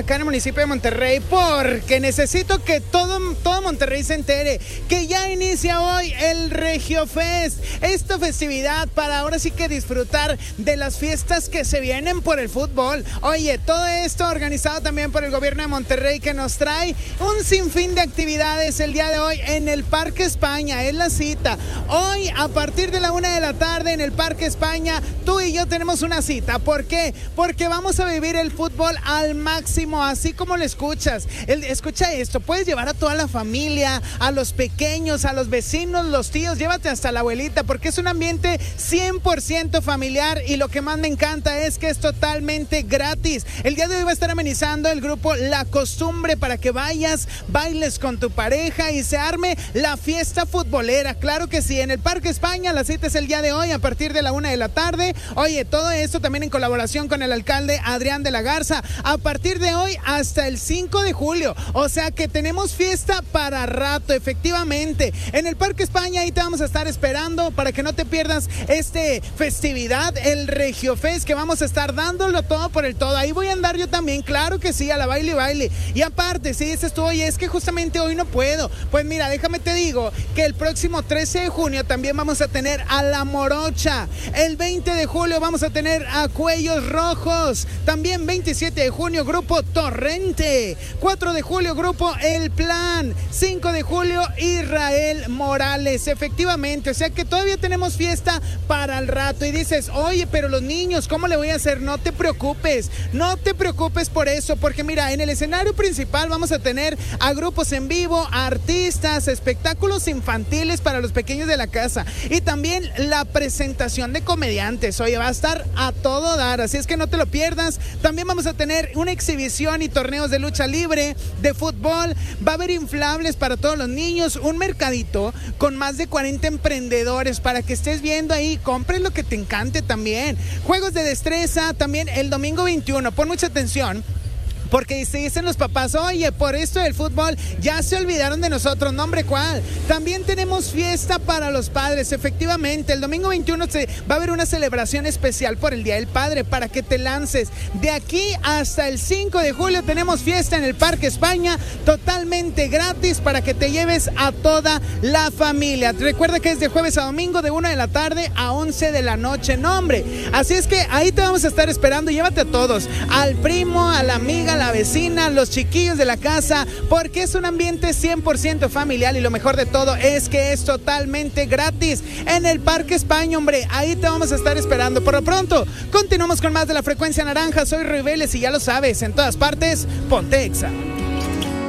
acá en el municipio de Monterrey porque necesito que todo Monterrey se entere que ya inicia hoy el Regio Fest, esta festividad para ahora sí que disfrutar de las fiestas que se vienen por el fútbol. Oye, todo esto organizado también por el gobierno de Monterrey, que nos trae un sinfín de actividades el día de hoy en el Parque España. Es la cita. Hoy a partir de la 1 de la tarde en el Parque España, tú y yo tenemos una cita. ¿Por qué? Porque vamos a vivir el fútbol al máximo, así como lo escuchas. Escucha esto, puedes llevar a toda la familia, a los pequeños, a los vecinos, los tíos, llévate hasta la abuelita, porque es un ambiente 100% familiar y lo que más me encanta es que es totalmente gratis. El día de hoy va a estar amenizando el grupo La Costumbre para que vayas, bailes con tu pareja y se arme la fiesta futbolera. Claro que sí, en el Parque España la cita es el día de hoy a partir de la 1 de la tarde. Oye, todo esto también en colaboración con el alcalde Adrián de la Garza, a partir de hoy hasta el 5 de julio. O sea que tenemos fiesta para rato, efectivamente. En el Parque España ahí te vamos a estar esperando para que no te pierdas festividad, el Regio Fest, que vamos a estar dándolo todo por el todo. Ahí voy a andar yo también, claro que sí, a la baile. Y aparte, si dices tú, oye, es que justamente hoy no puedo, pues mira, déjame te digo que el próximo 13 de junio también vamos a tener a La Morocha. El 20 de julio vamos a tener a Cuellos Rojos. También 27 de junio, Grupo Torrente. 4 de julio, Grupo El Plan. 5 de julio, Israel Morales. Efectivamente, o sea que todavía tenemos fiesta para el rato. Y dices, oye, pero los niños, ¿cómo le voy a hacer? No te preocupes por eso, porque mira, en el escenario principal vamos a tener a grupos en vivo, a artistas, espectáculos infantiles para los pequeños de la casa y también la presentación de comediantes. Oye, va a estar a todo dar, así es que no te lo pierdas. También vamos a tener una exhibición y torneos de lucha libre, de fútbol, va a haber inflables para todos los niños, un mercadito con más de 40 emprendedores para que estés viendo ahí, compres lo que te encante también. Juegos de destreza también el domingo 21, pon mucha atención. Porque se dicen los papás, oye, por esto del fútbol ya se olvidaron de nosotros. No, hombre, ¿cuál? También tenemos fiesta para los padres, efectivamente. El domingo 21 va a haber una celebración especial por el Día del Padre para que te lances. De aquí hasta el 5 de julio tenemos fiesta en el Parque España, totalmente gratis para que te lleves a toda la familia. Recuerda que es de jueves a domingo de 1 de la tarde a 11 de la noche. No, hombre. Así es que ahí te vamos a estar esperando. Llévate a todos, al primo, a la amiga, la vecina, los chiquillos de la casa, porque es un ambiente 100% familiar y lo mejor de todo es que es totalmente gratis en el Parque España, hombre. Ahí te vamos a estar esperando. Por lo pronto, continuamos con más de La Frecuencia Naranja. Soy Ruy Vélez y ya lo sabes, en todas partes, ponte Exa.